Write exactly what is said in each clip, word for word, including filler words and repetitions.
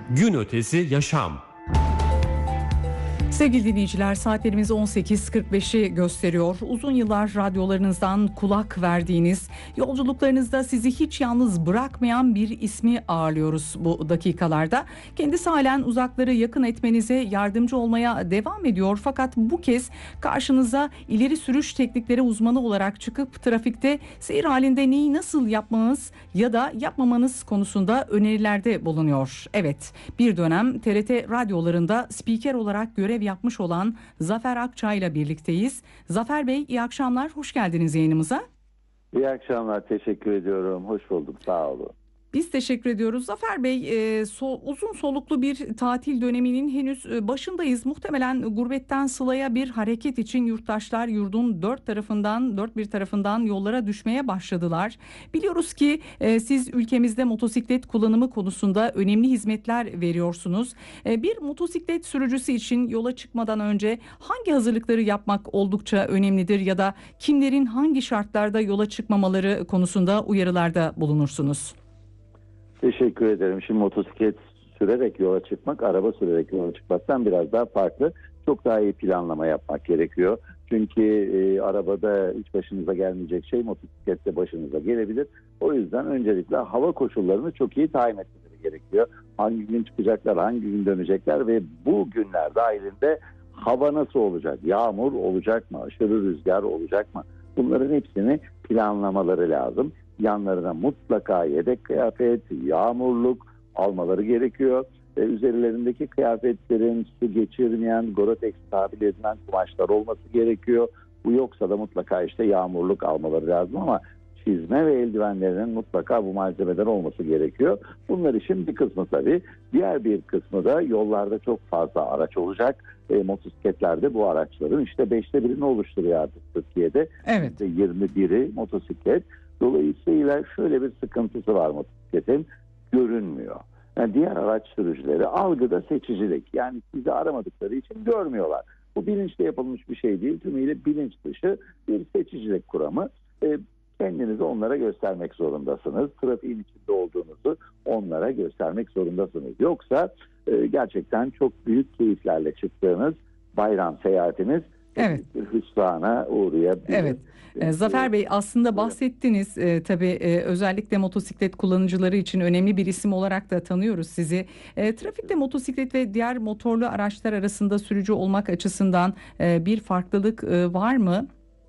Gün ötesi yaşam. Sevgili dinleyiciler, saatlerimiz on sekiz kırk beşi gösteriyor. Uzun yıllar radyolarınızdan kulak verdiğiniz, yolculuklarınızda sizi hiç yalnız bırakmayan bir ismi ağırlıyoruz bu dakikalarda. Kendisi halen uzakları yakın etmenize yardımcı olmaya devam ediyor. Fakat bu kez karşınıza ileri sürüş teknikleri uzmanı olarak çıkıp trafikte seyir halinde neyi nasıl yapmanız ya da yapmamanız konusunda önerilerde bulunuyor. Evet, bir dönem T R T radyolarında spiker olarak görev yapmış olan Zafer Akçay ile birlikteyiz. Zafer Bey, iyi akşamlar, hoş geldiniz yayınımıza. İyi akşamlar, teşekkür ediyorum. Hoş bulduk, sağ olun. Biz teşekkür ediyoruz. Zafer Bey, e, so, uzun soluklu bir tatil döneminin henüz e, başındayız. Muhtemelen gurbetten sılaya bir hareket için yurttaşlar yurdun dört tarafından, dört bir tarafından yollara düşmeye başladılar. Biliyoruz ki e, siz ülkemizde motosiklet kullanımı konusunda önemli hizmetler veriyorsunuz. E, bir motosiklet sürücüsü için yola çıkmadan önce hangi hazırlıkları yapmak oldukça önemlidir ya da kimlerin hangi şartlarda yola çıkmamaları konusunda uyarılarda bulunursunuz? Teşekkür ederim. Şimdi motosiklet sürerek yola çıkmak, araba sürerek yola çıkmaktan biraz daha farklı. Çok daha iyi planlama yapmak gerekiyor. Çünkü e, arabada hiç başınıza gelmeyecek şey motosiklette başınıza gelebilir. O yüzden öncelikle hava koşullarını çok iyi tayin etmeleri gerekiyor. Hangi gün çıkacaklar, hangi gün dönecekler ve bu günler dahilinde hava nasıl olacak? Yağmur olacak mı? Aşırı rüzgar olacak mı? Bunların hepsini planlamaları lazım. Yanlarına mutlaka yedek kıyafet, yağmurluk almaları gerekiyor. E, üzerlerindeki kıyafetlerin su geçirmeyen, Gore-Tex tabir edilen kumaşlar olması gerekiyor. Bu yoksa da mutlaka işte yağmurluk almaları lazım ama çizme ve eldivenlerinin mutlaka bu malzemeden olması gerekiyor. Bunlar işin bir kısmı tabii. Diğer bir kısmı da yollarda çok fazla araç olacak. E, motosikletlerde bu araçların işte beşte birini oluşturuyor artık Türkiye'de. Evet. İşte yirmi biri motosiklet. Dolayısıyla şöyle bir sıkıntısı var motosikletin, görünmüyor. Yani diğer araç sürücüleri algıda seçicilik, yani sizi aramadıkları için görmüyorlar. Bu bilinçle yapılmış bir şey değil, tümüyle bilinç dışı bir seçicilik kuramı. E, kendinizi onlara göstermek zorundasınız. Trafiğin içinde olduğunuzu onlara göstermek zorundasınız. Yoksa e, gerçekten çok büyük keyiflerle çıktığınız bayram seyahatiniz Evet. bir hüsrana uğrayabilir. Evet. E, Zafer Bey, aslında bahsettiniz e, tabii e, özellikle motosiklet kullanıcıları için önemli bir isim olarak da tanıyoruz sizi. E, trafikte motosiklet ve diğer motorlu araçlar arasında sürücü olmak açısından e, bir farklılık e, var mı?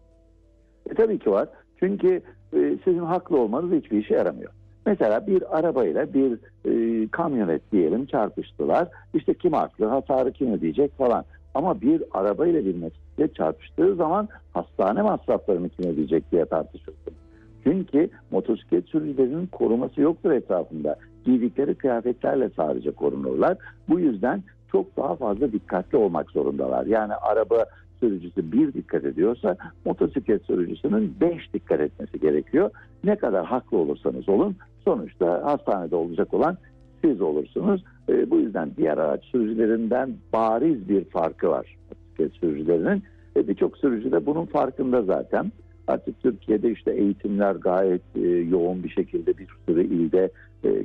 E, tabii ki var. Çünkü e, sizin haklı olmanız hiçbir işe yaramıyor. Mesela bir arabayla bir e, kamyonet diyelim çarpıştılar. İşte kim haklı, hasarı kim ödeyecek falan. Ama bir arabayla bir motosiklet çarpıştığı zaman hastane masraflarını kim ödeyecek diye tartışırsınız. Çünkü motosiklet sürücülerinin koruması yoktur etrafında. Giydikleri kıyafetlerle sadece korunurlar. Bu yüzden çok daha fazla dikkatli olmak zorundalar. Yani araba sürücüsü bir dikkat ediyorsa motosiklet sürücüsünün beş dikkat etmesi gerekiyor. Ne kadar haklı olursanız olun sonuçta hastanede olacak olan siz olursunuz. E, bu yüzden diğer araç sürücülerinden bariz bir farkı var motosiklet sürücülerinin. E, Birçok sürücü de bunun farkında zaten. Artık Türkiye'de işte eğitimler gayet e, yoğun bir şekilde bir sürü ilde e,